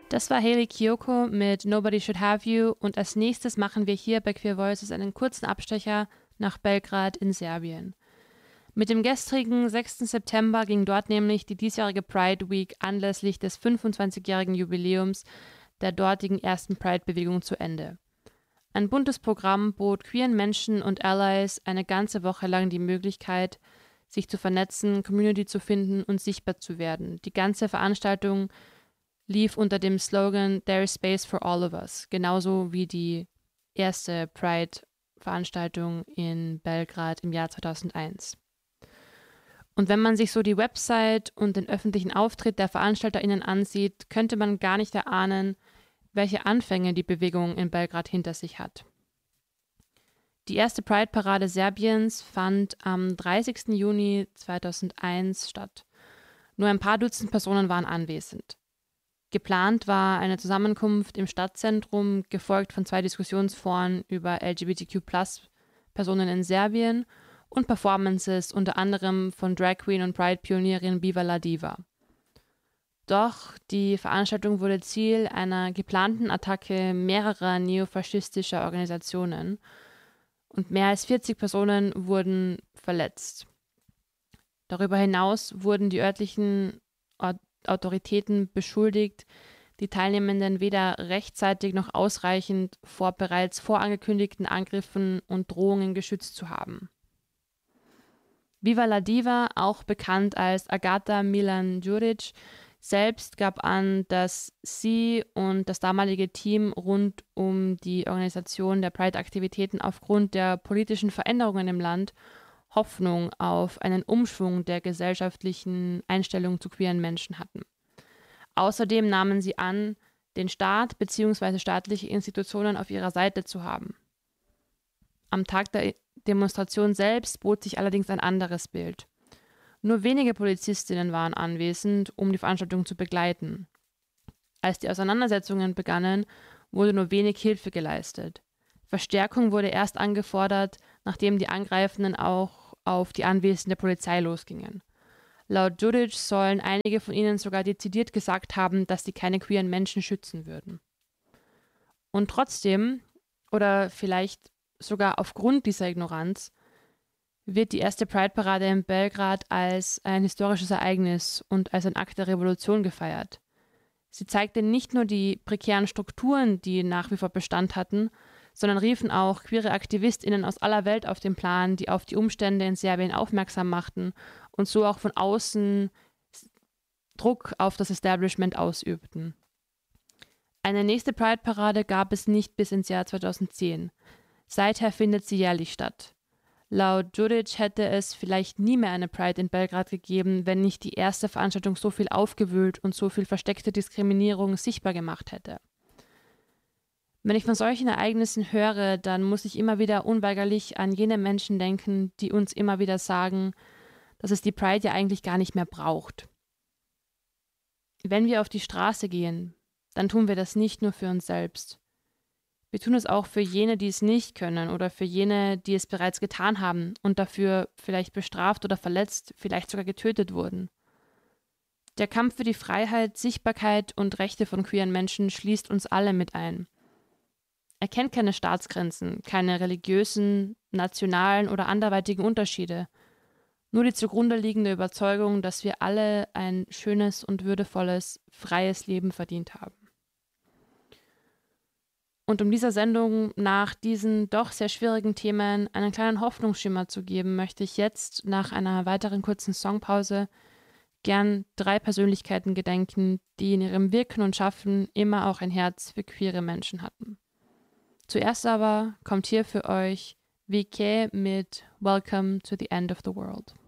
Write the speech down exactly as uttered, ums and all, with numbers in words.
Das war Hayley Kiyoko mit Nobody Should Have You und als nächstes machen wir hier bei Queer Voices einen kurzen Abstecher nach Belgrad in Serbien. Mit dem gestrigen sechsten September ging dort nämlich die diesjährige Pride Week anlässlich des fünfundzwanzigjährigen Jubiläums der dortigen ersten Pride-Bewegung zu Ende. Ein buntes Programm bot queeren Menschen und Allies eine ganze Woche lang die Möglichkeit, sich zu vernetzen, Community zu finden und sichtbar zu werden. Die ganze Veranstaltung lief unter dem Slogan There is space for all of us, genauso wie die erste Pride-Veranstaltung in Belgrad im Jahr zweitausendeins. Und wenn man sich so die Website und den öffentlichen Auftritt der VeranstalterInnen ansieht, könnte man gar nicht erahnen, welche Anfänge die Bewegung in Belgrad hinter sich hat. Die erste Pride-Parade Serbiens fand am dreißigsten Juni zweitausendeins statt. Nur ein paar Dutzend Personen waren anwesend. Geplant war eine Zusammenkunft im Stadtzentrum, gefolgt von zwei Diskussionsforen über L G B T Q Plus Personen in Serbien und Performances unter anderem von Drag Queen und Pride-Pionierin Viva la Diva. Doch die Veranstaltung wurde Ziel einer geplanten Attacke mehrerer neofaschistischer Organisationen und mehr als vierzig Personen wurden verletzt. Darüber hinaus wurden die örtlichen Autoritäten beschuldigt, die Teilnehmenden weder rechtzeitig noch ausreichend vor bereits vorangekündigten Angriffen und Drohungen geschützt zu haben. Viva la Diva, auch bekannt als Agata Milan-Đurić, selbst gab an, dass sie und das damalige Team rund um die Organisation der Pride-Aktivitäten aufgrund der politischen Veränderungen im Land Hoffnung auf einen Umschwung der gesellschaftlichen Einstellung zu queeren Menschen hatten. Außerdem nahmen sie an, den Staat bzw. staatliche Institutionen auf ihrer Seite zu haben. Am Tag der Demonstration selbst bot sich allerdings ein anderes Bild. Nur wenige Polizistinnen waren anwesend, um die Veranstaltung zu begleiten. Als die Auseinandersetzungen begannen, wurde nur wenig Hilfe geleistet. Verstärkung wurde erst angefordert, nachdem die Angreifenden auch auf die anwesende Polizei losgingen. Laut Đurić sollen einige von ihnen sogar dezidiert gesagt haben, dass sie keine queeren Menschen schützen würden. Und trotzdem, oder vielleicht sogar aufgrund dieser Ignoranz, wird die erste Pride-Parade in Belgrad als ein historisches Ereignis und als ein Akt der Revolution gefeiert. Sie zeigte nicht nur die prekären Strukturen, die nach wie vor Bestand hatten, sondern riefen auch queere AktivistInnen aus aller Welt auf den Plan, die auf die Umstände in Serbien aufmerksam machten und so auch von außen Druck auf das Establishment ausübten. Eine nächste Pride-Parade gab es nicht bis ins Jahr zweitausendzehn. Seither findet sie jährlich statt. Laut Đurić hätte es vielleicht nie mehr eine Pride in Belgrad gegeben, wenn nicht die erste Veranstaltung so viel aufgewühlt und so viel versteckte Diskriminierung sichtbar gemacht hätte. Wenn ich von solchen Ereignissen höre, dann muss ich immer wieder unweigerlich an jene Menschen denken, die uns immer wieder sagen, dass es die Pride ja eigentlich gar nicht mehr braucht. Wenn wir auf die Straße gehen, dann tun wir das nicht nur für uns selbst. Wir tun es auch für jene, die es nicht können oder für jene, die es bereits getan haben und dafür vielleicht bestraft oder verletzt, vielleicht sogar getötet wurden. Der Kampf für die Freiheit, Sichtbarkeit und Rechte von queeren Menschen schließt uns alle mit ein. Er kennt keine Staatsgrenzen, keine religiösen, nationalen oder anderweitigen Unterschiede. Nur die zugrunde liegende Überzeugung, dass wir alle ein schönes und würdevolles, freies Leben verdient haben. Und um dieser Sendung nach diesen doch sehr schwierigen Themen einen kleinen Hoffnungsschimmer zu geben, möchte ich jetzt nach einer weiteren kurzen Songpause gern drei Persönlichkeiten gedenken, die in ihrem Wirken und Schaffen immer auch ein Herz für queere Menschen hatten. Zuerst aber kommt hier für euch Viké mit Welcome to the End of the World.